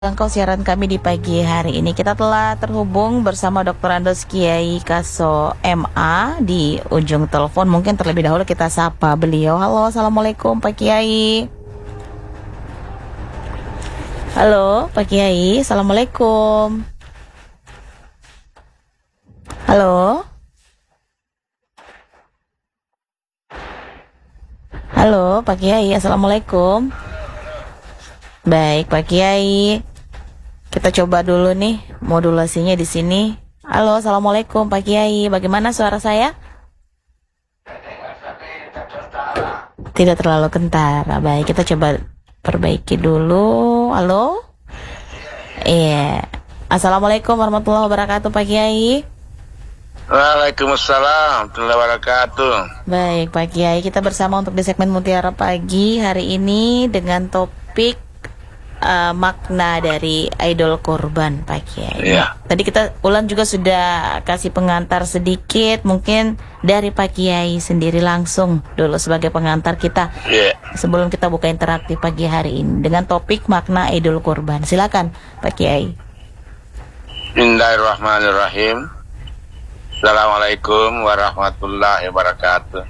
Engkau siaran kami di pagi hari ini. Kita telah terhubung bersama Dr. Andos Kiai Kaso MA di ujung telepon. Mungkin terlebih dahulu kita sapa beliau. Halo, assalamualaikum Pak Kiai. Halo Pak Kiai, assalamualaikum. Halo. Halo Pak Kiai, assalamualaikum. Baik Pak Kiai. Kita coba dulu nih modulasinya di sini. Halo, assalamualaikum Pak Kiai. Bagaimana suara saya? Tidak terlalu kentara. Baik, kita coba perbaiki dulu. Halo? Iya. Assalamualaikum warahmatullahi wabarakatuh Pak Kiai. Waalaikumsalam warahmatullahi wabarakatuh. Baik Pak Kiai, kita bersama untuk di segmen Mutiara Pagi hari ini dengan topik makna dari idol kurban Pak Kiai. Iya. Tadi kita Ulan juga sudah kasih pengantar sedikit, mungkin dari Pak Kiai sendiri langsung dulu sebagai pengantar kita. Iya. Sebelum kita buka interaktif pagi hari ini dengan topik makna idol kurban. Silakan Pak Kiai. Bismillahirrahmanirrahim. Assalamualaikum warahmatullahi wabarakatuh.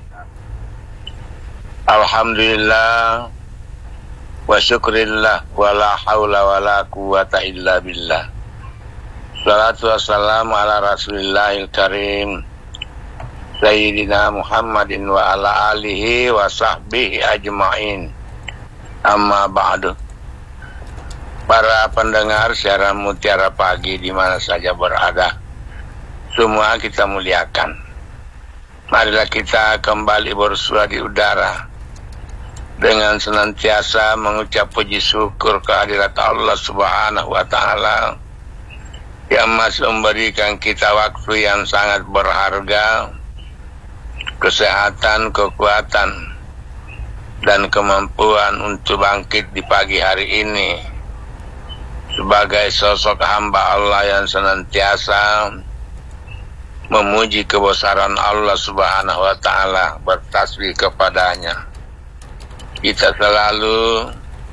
Alhamdulillah wa syukrillah wa la hawla wa la quwata illa billah. Salatu wassalamu ala rasulillahil karim Sayyidina Muhammadin wa ala alihi wa sahbihi ajma'in. Amma ba'du. Para pendengar siaran Mutiara Pagi di mana saja berada, semua kita muliakan. Marilah kita kembali bersua di udara dengan senantiasa mengucap puji syukur kehadirat Allah Subhanahu wa Ta'ala yang masih memberikan kita waktu yang sangat berharga, kesehatan, kekuatan, dan kemampuan untuk bangkit di pagi hari ini sebagai sosok hamba Allah yang senantiasa memuji kebesaran Allah Subhanahu wa Ta'ala, bertasbih kepadanya. Kita selalu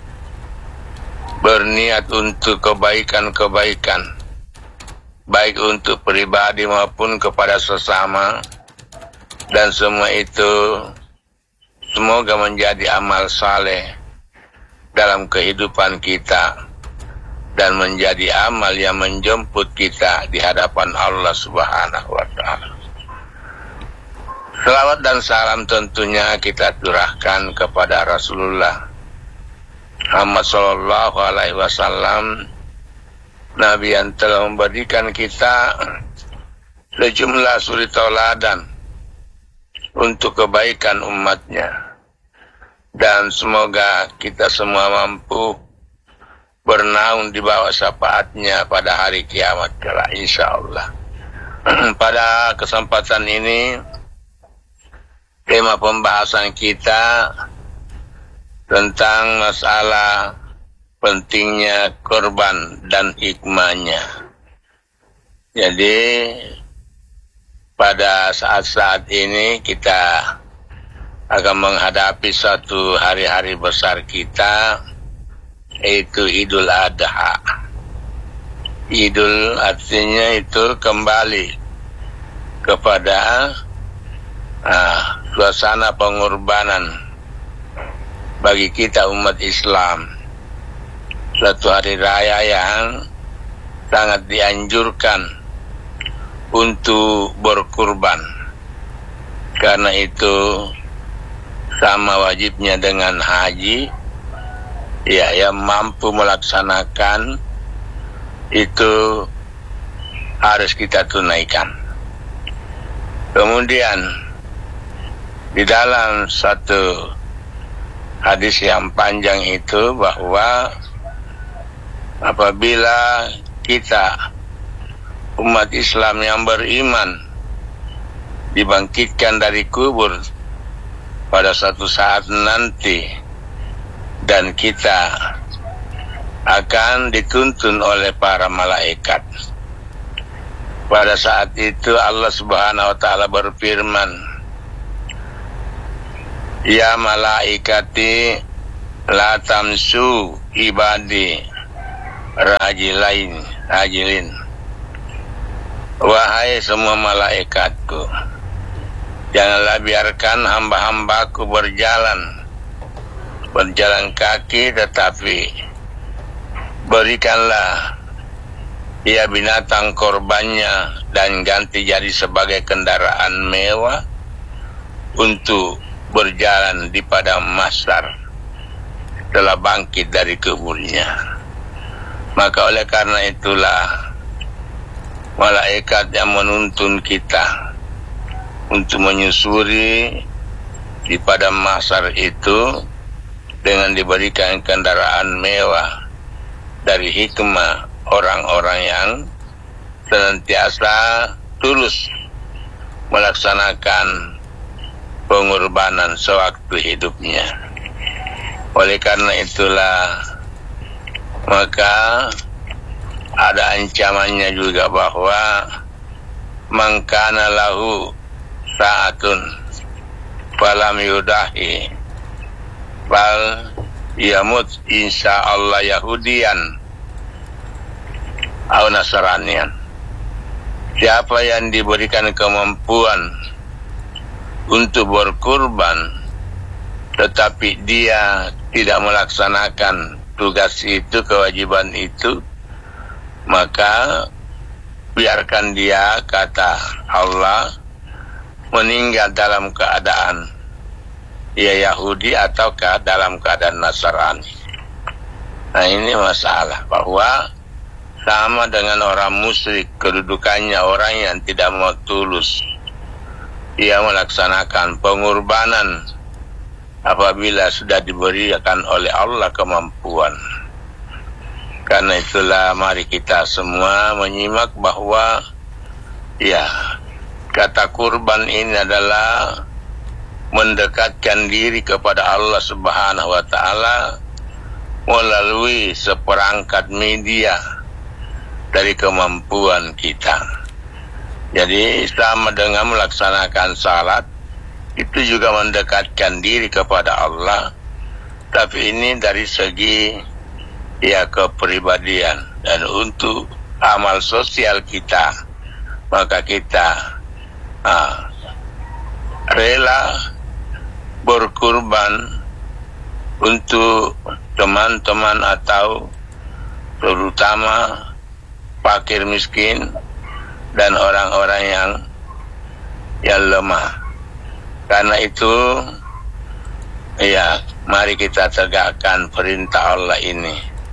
berniat untuk kebaikan-kebaikan, baik untuk pribadi maupun kepada sesama, dan semua itu semoga menjadi amal saleh dalam kehidupan kita dan menjadi amal yang menjemput kita di hadapan Allah Subhanahu wa Ta'ala. Selawat dan salam tentunya kita curahkan kepada Rasulullah Muhammad sallallahu alaihi wasallam, Nabi yang telah memberikan kita sejumlah suri tauladan untuk kebaikan umatnya. Dan semoga kita semua mampu bernaung di bawah syafaatnya pada hari kiamat kelak insyaallah. Pada kesempatan ini tema pembahasan kita tentang masalah pentingnya korban dan hikmahnya. Jadi pada saat-saat ini kita akan menghadapi satu hari-hari besar kita, yaitu Idul Adha. Idul artinya itu kembali kepada suasana pengorbanan bagi kita umat Islam. Suatu hari raya yang sangat dianjurkan untuk berkurban. Karena itu sama wajibnya dengan haji. Ya, yang mampu melaksanakan itu harus kita tunaikan. Kemudian di dalam satu hadis yang panjang itu bahwa apabila kita umat Islam yang beriman dibangkitkan dari kubur pada suatu saat nanti, dan kita akan dituntun oleh para malaikat. Pada saat itu Allah Subhanahu wa Ta'ala berfirman, Ya malaikati la tamsu ibadi rajilin. Wahai semua malaikatku, janganlah biarkan hamba-hambaku berjalan kaki, tetapi berikanlah ia binatang korbannya dan ganti jadi sebagai kendaraan mewah untuk berjalan di padang mahsyar telah bangkit dari kuburnya. Maka oleh karena itulah malaikat yang menuntun kita untuk menyusuri di padang mahsyar itu dengan diberikan kendaraan mewah dari hikmah orang-orang yang senantiasa tulus melaksanakan pengorbanan sewaktu hidupnya. Oleh karena itulah maka ada ancamannya juga bahwa mangkana lahu sa'atun falam yudahi bal yamut insyaallah yahudian atau nasranian. Siapa yang diberikan kemampuan untuk berkurban tetapi dia tidak melaksanakan tugas itu, kewajiban itu, maka biarkan dia, kata Allah, meninggal dalam keadaan ia Yahudi ataukah dalam keadaan Nasrani. Nah, ini masalah bahwa sama dengan orang musyrik kedudukannya orang yang tidak mau tulus. Ia melaksanakan pengorbanan apabila sudah diberikan oleh Allah kemampuan. Karena itulah mari kita semua menyimak bahwa ya, kata kurban ini adalah mendekatkan diri kepada Allah Subhanahu wa taala melalui seperangkat media dari kemampuan kita. Jadi sama dengan melaksanakan salat, itu juga mendekatkan diri kepada Allah, tapi ini dari segi ya kepribadian. Dan untuk amal sosial kita, maka kita rela berkurban untuk teman-teman atau terutama fakir miskin dan orang-orang yang lemah. Karena itu ya, mari kita tegakkan perintah Allah ini,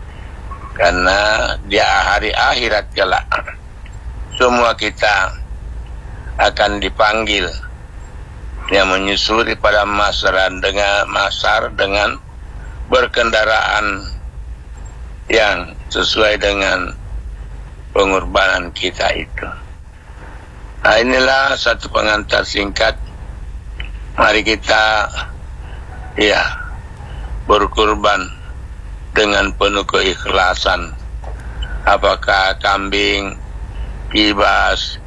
karena di hari akhirat kelak semua kita akan dipanggil yang menyusuri pada mahsyar dengan berkendaraan yang sesuai dengan pengorbanan kita itu. Nah, inilah satu pengantar singkat. Mari kita ya berkurban dengan penuh keikhlasan. Apakah kambing, kibas,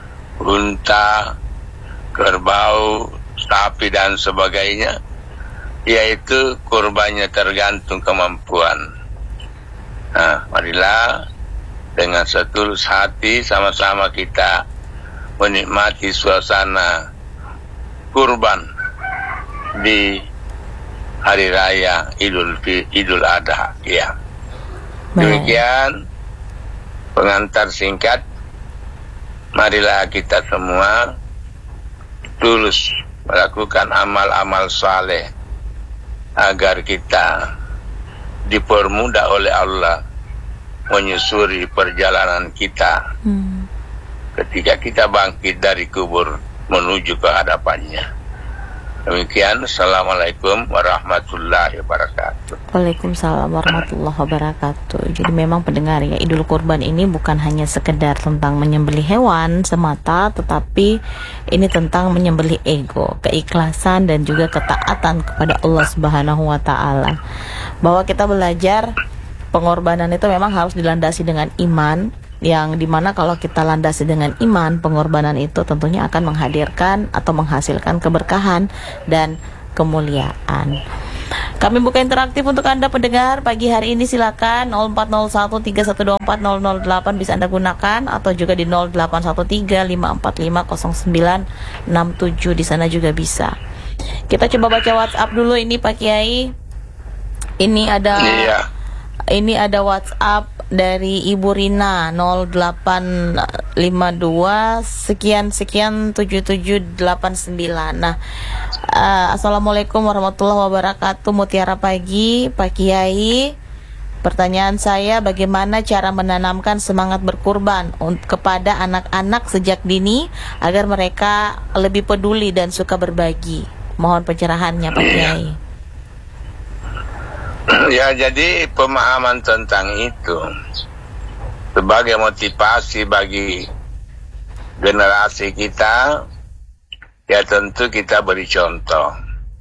unta, kerbau, sapi dan sebagainya, yaitu kurbannya tergantung kemampuan. Nah, marilah dengan setulus hati sama-sama kita menikmati suasana kurban di hari raya Idul Adha ya. Demikian pengantar singkat. Marilah kita semua tulus melakukan amal-amal saleh agar kita dipermudah oleh Allah menyusuri perjalanan kita ketika kita bangkit dari kubur menuju ke hadapannya. Demikian, Assalamualaikum warahmatullahi wabarakatuh. Waalaikumsalam warahmatullahi wabarakatuh. Jadi memang pendengar ya, Idul Kurban ini bukan hanya sekedar tentang menyembelih hewan semata, tetapi ini tentang menyembelih ego, keikhlasan dan juga ketaatan kepada Allah Subhanahu wa taala. Bahwa kita belajar pengorbanan itu memang harus dilandasi dengan iman, yang dimana kalau kita landasi dengan iman, pengorbanan itu tentunya akan menghadirkan atau menghasilkan keberkahan dan kemuliaan. Kami buka interaktif untuk Anda pendengar pagi hari ini, silakan 040131240008 bisa Anda gunakan, atau juga di 081354500967 di sana juga bisa. Kita coba baca WhatsApp dulu ini Pak Kiai. Ini ada WhatsApp dari Ibu Rina 0852 sekian 7789. Nah, Assalamualaikum warahmatullahi wabarakatuh. Mutiara pagi Pak Kiai. Pertanyaan saya, bagaimana cara menanamkan semangat berkurban kepada anak-anak sejak dini agar mereka lebih peduli dan suka berbagi? Mohon pencerahannya Pak Kiai. Ya, jadi pemahaman tentang itu sebagai motivasi bagi generasi kita, ya tentu kita beri contoh.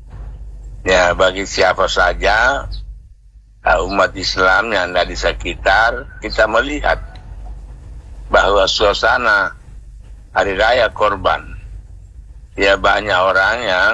Ya, bagi siapa saja umat Islam yang ada di sekitar, kita melihat bahwa suasana hari raya Korban, ya banyak orang yang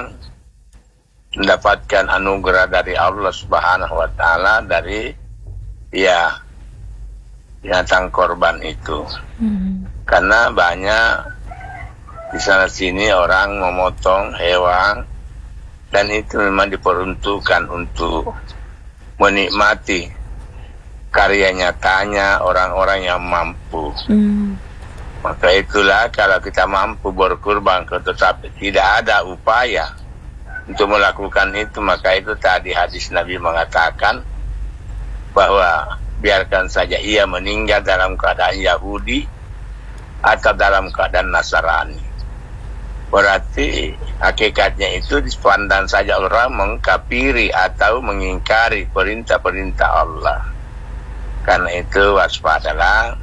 mendapatkan anugerah dari Allah Subhanahu wa taala dari ya binatang korban itu. Karena banyak di sana sini orang memotong hewan, dan itu memang diperuntukkan untuk menikmati karya nyatanya orang-orang yang mampu. Maka itulah kalau kita mampu berkurban tetapi tidak ada upaya untuk melakukan itu, maka itu tadi hadis Nabi mengatakan bahwa biarkan saja ia meninggal dalam keadaan Yahudi atau dalam keadaan Nasrani. Berarti hakikatnya itu dipandang saja orang mengkafiri atau mengingkari perintah-perintah Allah. Karena itu waspadalah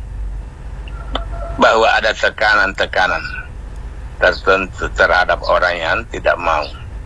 bahwa ada tekanan-tekanan tertentu terhadap orang yang tidak mau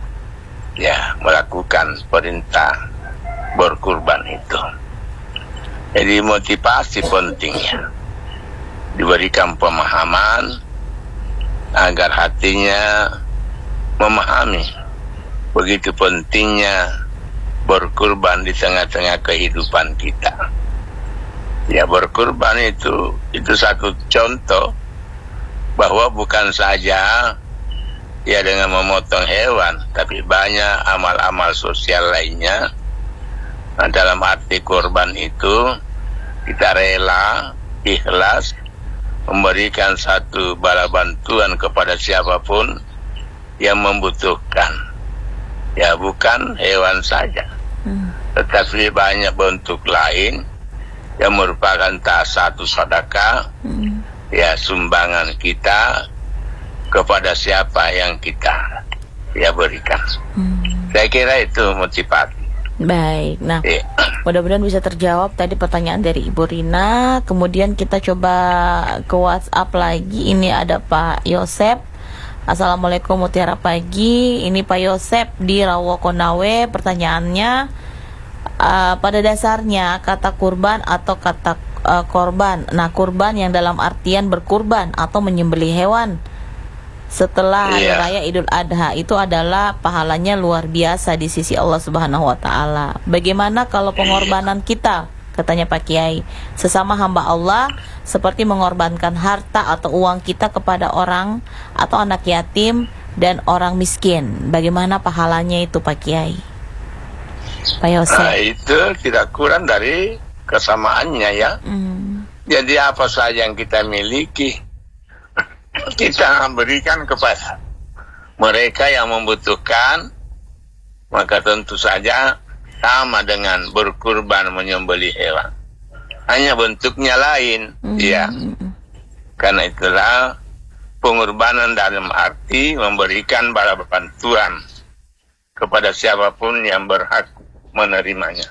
melakukan perintah berkurban itu. Jadi motivasi pentingnya diberikan pemahaman agar hatinya memahami begitu pentingnya berkurban di tengah-tengah kehidupan kita. Ya, berkurban itu satu contoh bahwa bukan saja ya dengan memotong hewan, tapi banyak amal-amal sosial lainnya. Nah, dalam arti kurban itu kita rela, ikhlas memberikan satu bala bantuan kepada siapapun yang membutuhkan. Ya, bukan hewan saja, tetapi banyak bentuk lain yang merupakan satu sedekah, ya sumbangan kita kepada siapa yang kita berikan. Saya kira itu motivasi. Baik, nah mudah-mudahan bisa terjawab tadi pertanyaan dari Ibu Rina. Kemudian kita coba ke WhatsApp lagi. Ini ada Pak Yosep. Assalamualaikum Mutiara pagi. Ini Pak Yosep di Rawo Konawe. Pertanyaannya, pada dasarnya kata kurban atau kata korban. Nah, kurban yang dalam artian berkurban atau menyembelih hewan setelah hari raya Idul Adha itu adalah pahalanya luar biasa di sisi Allah Subhanahu wa taala. Bagaimana kalau pengorbanan kita, katanya Pak Kiai, sesama hamba Allah seperti mengorbankan harta atau uang kita kepada orang atau anak yatim dan orang miskin. Bagaimana pahalanya itu Pak Kiai? Pak Yosef. Itu tidak kurang dari kesamaannya ya. Jadi apa saja yang kita miliki kita berikan kepada mereka yang membutuhkan, maka tentu saja sama dengan berkurban menyembelih hewan, hanya bentuknya lain. Ya, karena itulah pengorbanan dalam arti memberikan bala bantuan kepada siapapun yang berhak menerimanya.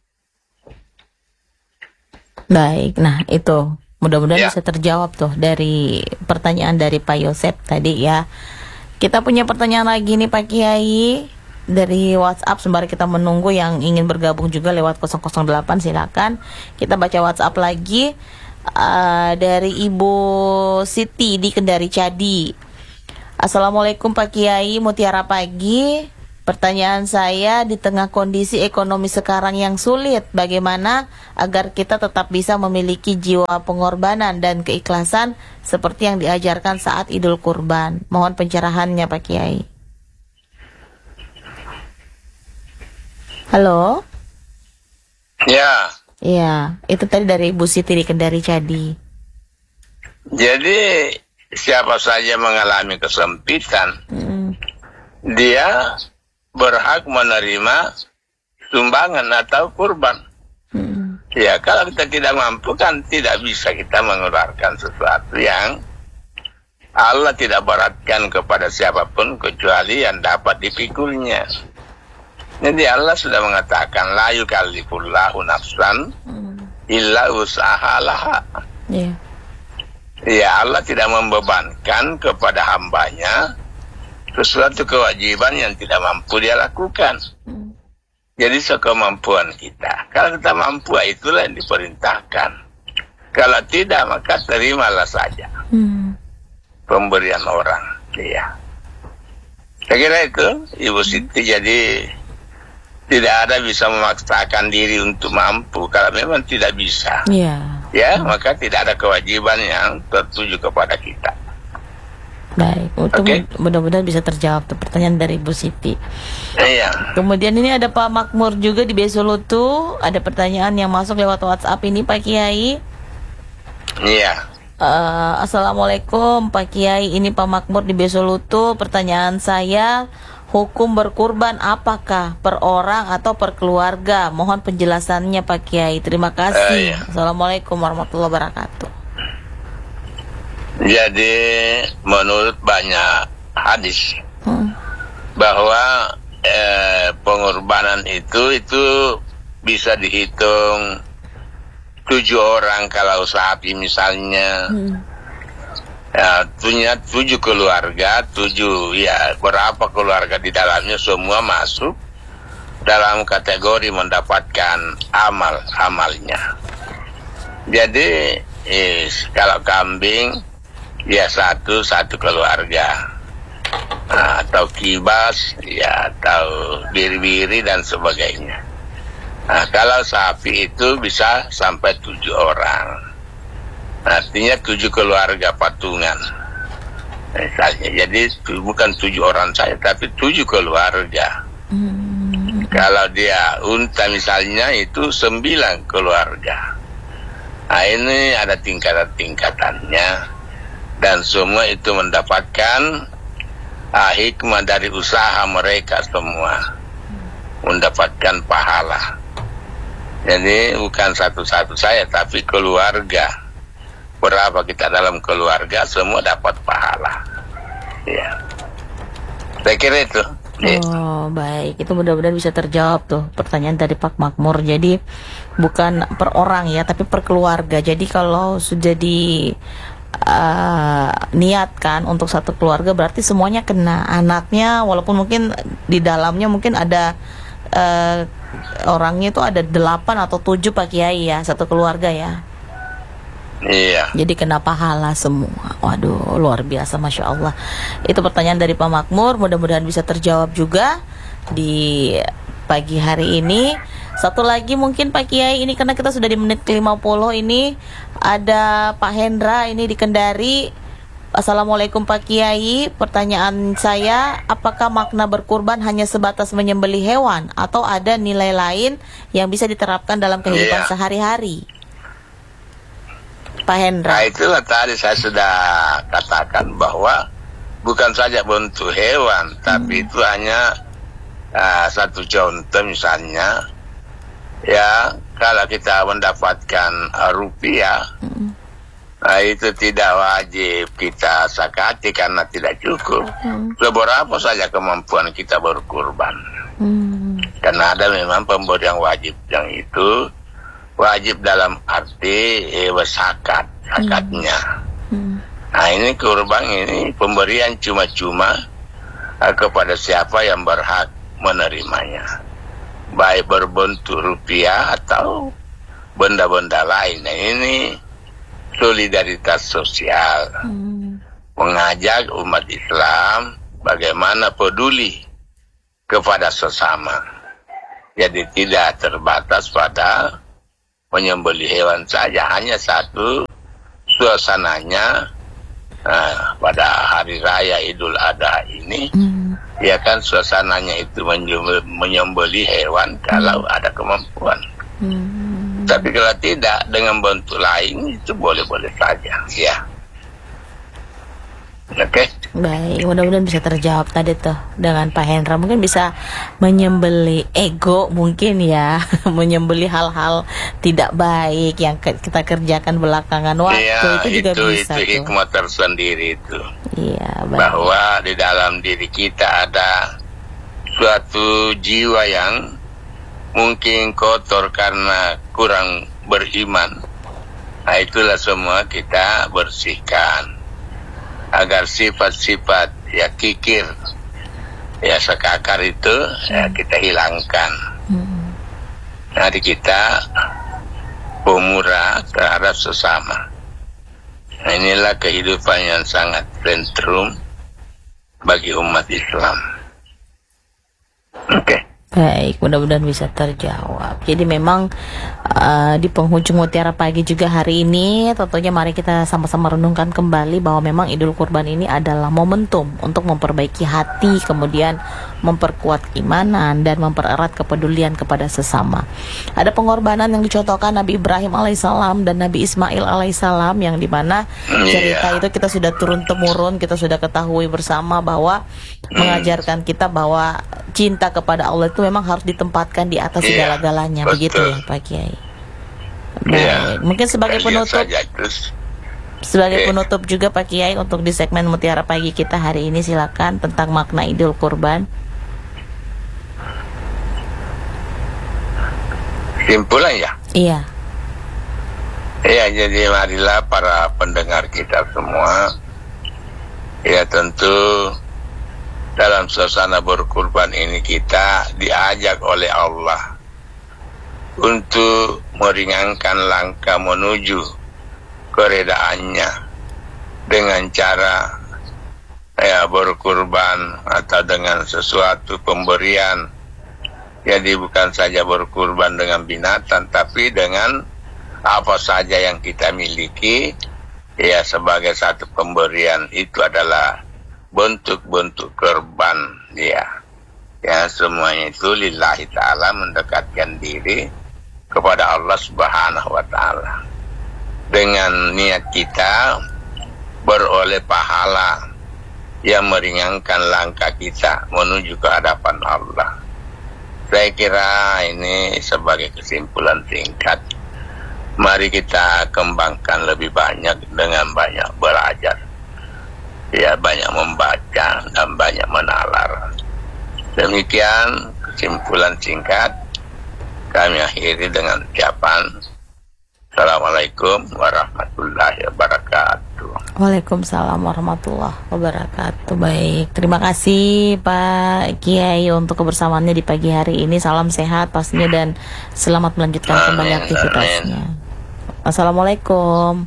Baik, nah itu mudah-mudahan bisa terjawab tuh dari pertanyaan dari Pak Yosep tadi ya. Kita punya pertanyaan lagi nih Pak Kiai dari WhatsApp sembari kita menunggu yang ingin bergabung juga lewat 008, silakan. Kita baca WhatsApp lagi dari Ibu Siti di Kendari Cadi. Assalamualaikum Pak Kiai, Mutiara pagi. Pertanyaan saya, di tengah kondisi ekonomi sekarang yang sulit, bagaimana agar kita tetap bisa memiliki jiwa pengorbanan dan keikhlasan seperti yang diajarkan saat Idul Kurban? Mohon pencerahannya Pak Kiai. Halo? Ya, Iya, itu tadi dari Ibu Siti di Kendari Cadi. jadi siapa saja mengalami kesempitan, dia berhak menerima sumbangan atau kurban. Ya, kalau kita tidak mampu kan tidak bisa kita mengeluarkan sesuatu yang Allah tidak beratkan kepada siapapun kecuali yang dapat dipikulnya. Jadi Allah sudah mengatakan la yukallifullahu nafsan illa usahalah. Iya. Ya, Allah tidak membebankan kepada hambanya sesuatu kewajiban yang tidak mampu dia lakukan. Jadi sekemampuan kita. Kalau kita mampu, itulah yang diperintahkan. Kalau tidak, maka terimalah saja pemberian orang. Iya. Saya kira itu, Ibu Siti. Jadi tidak ada bisa memaksakan diri untuk mampu. Kalau memang tidak bisa, ya maka tidak ada kewajiban yang tertuju kepada kita. Baik, mudah-mudahan bisa terjawab tuh pertanyaan dari Bu Siti. Iya. Kemudian ini ada Pak Makmur juga di Besolutu. Ada pertanyaan yang masuk lewat WhatsApp ini Pak Kiai. Iya. Assalamualaikum Pak Kiai, ini Pak Makmur di Besolutu. Pertanyaan saya, hukum berkurban apakah per orang atau per keluarga? Mohon penjelasannya Pak Kiai. Terima kasih. Assalamualaikum warahmatullahi wabarakatuh. Jadi menurut banyak hadis bahwa pengorbanan itu bisa dihitung 7 orang kalau sapi misalnya. Ya, punya 7 keluarga, 7 ya berapa keluarga di dalamnya semua masuk dalam kategori mendapatkan amalnya. Jadi kalau kambing ya satu keluarga, atau kibas ya atau biri-biri dan sebagainya. Nah, kalau sapi itu bisa sampai 7 orang, artinya 7 keluarga patungan misalnya. Jadi bukan 7 orang saja tapi 7 keluarga. Kalau dia unta misalnya itu 9 keluarga. Nah, ini ada tingkatan-tingkatannya. Dan semua itu mendapatkan hikmah dari usaha mereka semua. Mendapatkan pahala. Jadi bukan satu-satu saya, tapi keluarga. Berapa kita dalam keluarga, semua dapat pahala. Ya. Saya kira itu. Oh, baik. Itu mudah-mudahan bisa terjawab tuh pertanyaan dari Pak Makmur. Jadi bukan per orang ya, tapi per keluarga. Jadi kalau sudah niatkan untuk satu keluarga berarti semuanya kena, anaknya walaupun mungkin di dalamnya mungkin ada orangnya itu ada 8 atau 7 Pak Kiai ya, satu keluarga ya. Iya. Jadi kena pahala semua. Waduh, luar biasa, Masya Allah. Itu pertanyaan dari Pak Makmur. Mudah-mudahan bisa terjawab juga di pagi hari ini. Satu lagi mungkin Pak Kiai, ini karena kita sudah di menit ke-50 ini. Ada Pak Hendra ini di Kendari. Assalamualaikum Pak Kiai. Pertanyaan saya, apakah makna berkurban hanya sebatas menyembelih hewan atau ada nilai lain yang bisa diterapkan dalam kehidupan sehari-hari? Pak Hendra. Nah, itulah tadi saya sudah katakan bahwa bukan saja bentuk hewan, tapi itu hanya satu contoh misalnya. Ya, kalau kita mendapatkan rupiah, nah itu tidak wajib kita zakati karena tidak cukup. Seberapa saja kemampuan kita berkurban. Karena ada memang pemberian wajib yang itu wajib dalam arti zakatnya. Nah, ini kurban ini pemberian cuma-cuma kepada siapa yang berhak menerimanya, baik berbentuk rupiah atau benda-benda lain. Nah, ini solidaritas sosial, mengajak umat Islam bagaimana peduli kepada sesama. Jadi tidak terbatas pada menyembelih hewan saja, hanya satu suasananya pada hari raya Idul Adha ini, ya kan suasananya itu menyembelih hewan kalau ada kemampuan. Tapi kalau tidak dengan bentuk lain itu boleh-boleh saja, ya. Oke. Baik, mudah-mudahan bisa terjawab tadi tuh dengan Pak Hendra. Mungkin bisa menyembeli ego mungkin ya, menyembeli hal-hal tidak baik yang kita kerjakan belakangan waktu, ya, itu juga bisa. Itu hikmah tersendiri itu. Iya, baik. Bahwa di dalam diri kita ada suatu jiwa yang mungkin kotor karena kurang beriman. Nah, itulah semua kita bersihkan agar sifat-sifat ya kikir, ya sekakar itu ya kita hilangkan. Nanti kita pemurah terhadap sesama. Nah, inilah kehidupan yang sangat sentrum bagi umat Islam. Oke. Baik, mudah-mudahan bisa terjawab. Jadi memang di penghujung Mutiara Pagi juga hari ini, tentunya mari kita sama-sama renungkan kembali bahwa memang Idul Kurban ini adalah momentum untuk memperbaiki hati, kemudian memperkuat keimanan dan mempererat kepedulian kepada sesama. Ada pengorbanan yang dicontohkan Nabi Ibrahim alaihissalam dan Nabi Ismail alaihissalam, yang dimana cerita itu kita sudah turun-temurun, kita sudah ketahui bersama bahwa mengajarkan kita bahwa cinta kepada Allah itu memang harus ditempatkan di atas segala-galanya, begitu ya Pak Kiai. Baik, mungkin sebagai penutup, penutup juga Pak Kiai untuk di segmen Mutiara Pagi kita hari ini, silakan tentang makna Idul Kurban. Simpulan ya? Iya. Ya, jadi marilah para pendengar kita semua, ya tentu dalam suasana berkurban ini kita diajak oleh Allah untuk meringankan langkah menuju keredaannya dengan cara ya berkurban atau dengan sesuatu pemberian. Jadi bukan saja berkurban dengan binatang, tapi dengan apa saja yang kita miliki ya sebagai satu pemberian. Itu adalah bentuk-bentuk kurban ya. Ya, semuanya itu lillahi ta'ala, mendekatkan diri kepada Allah Subhanahu wa ta'ala. Dengan niat kita beroleh pahala yang meringankan langkah kita menuju ke hadapan Allah. Saya kira ini sebagai kesimpulan singkat. Mari kita kembangkan lebih banyak dengan banyak belajar. Ya, banyak membaca dan banyak menalar. Demikian kesimpulan singkat. Kami akhiri dengan ucapan Assalamualaikum warahmatullahi wabarakatuh. Waalaikumsalam warahmatullahi wabarakatuh. Baik, terima kasih Pak Kiai untuk kebersamaannya di pagi hari ini. Salam sehat pastinya dan selamat melanjutkan kembali aktivitasnya. Assalamualaikum.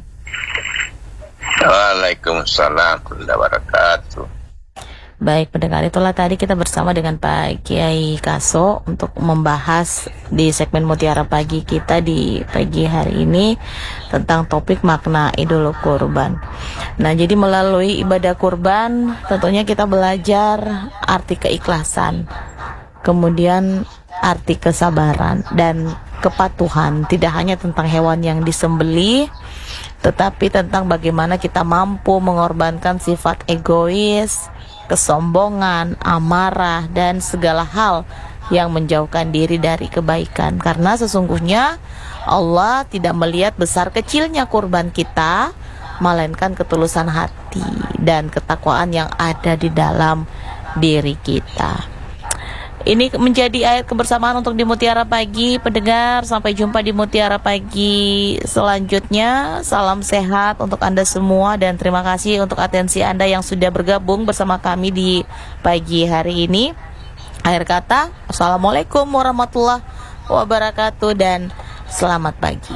Waalaikumsalam warahmatullahi wabarakatuh. Baik pendengar, itulah tadi kita bersama dengan Pak Kiai Kaso untuk membahas di segmen Mutiara Pagi kita di pagi hari ini tentang topik makna Idul Kurban. Nah, jadi melalui ibadah kurban tentunya kita belajar arti keikhlasan, kemudian arti kesabaran dan kepatuhan. Tidak hanya tentang hewan yang disembelih, tetapi tentang bagaimana kita mampu mengorbankan sifat egois, kesombongan, amarah, dan segala hal yang menjauhkan diri dari kebaikan. Karena sesungguhnya Allah tidak melihat besar kecilnya kurban kita, melainkan ketulusan hati dan ketakwaan yang ada di dalam diri kita. Ini menjadi ayat kebersamaan untuk di Mutiara Pagi. Pendengar, sampai jumpa di Mutiara Pagi selanjutnya. Salam sehat untuk Anda semua dan terima kasih untuk atensi Anda yang sudah bergabung bersama kami di pagi hari ini. Akhir kata, Assalamualaikum warahmatullahi wabarakatuh dan selamat pagi.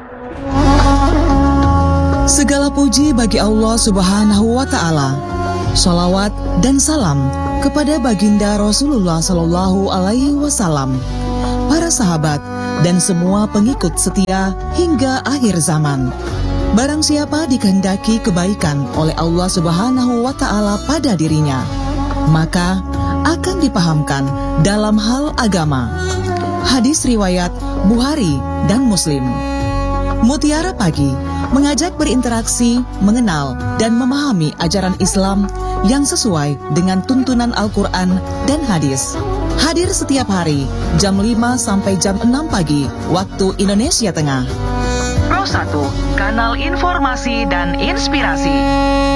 Segala puji bagi Allah Subhanahu wa ta'ala, Sholawat dan salam kepada baginda Rasulullah Shallallahu Alaihi Wasallam, para sahabat dan semua pengikut setia hingga akhir zaman. Barang siapa dikehendaki kebaikan oleh Allah Subhanahu wa Ta'ala pada dirinya, maka akan dipahamkan dalam hal agama. Hadis riwayat Bukhari dan Muslim. Mutiara Pagi mengajak berinteraksi, mengenal, dan memahami ajaran Islam yang sesuai dengan tuntunan Al-Quran dan hadis. Hadir setiap hari, jam 5 sampai jam 6 pagi, waktu Indonesia Tengah. Pro 1, kanal informasi dan inspirasi.